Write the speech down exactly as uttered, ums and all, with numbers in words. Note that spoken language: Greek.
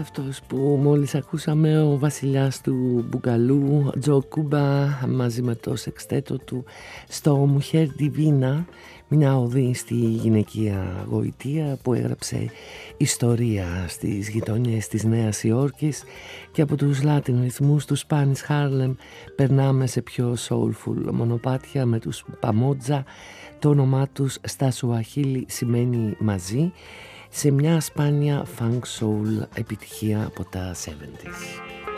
αυτός που μόλις ακούσαμε, ο βασιλιάς του Μπουγκαλού, Τζο Κούμπα, μαζί με το σεξτέτο του στο Mujer Divina, μια οδή στη γυναικεία γοητεία που έγραψε ιστορία στις γειτονιές της Νέας Υόρκης, και από τους Latin ρυθμούς του Spanish Harlem περνάμε σε πιο soulful μονοπάτια με τους Παμότζα. Το όνομά τους στα Σουαχίλι σημαίνει μαζί, σε μια σπάνια funk soul επιτυχία από τα εβδομήντα.